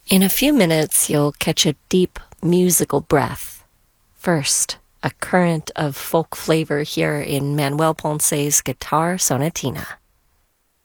In a few minutes, you'll catch a deep musical breath. First, a current of folk flavor here in Manuel Ponce's Guitar Sonatina.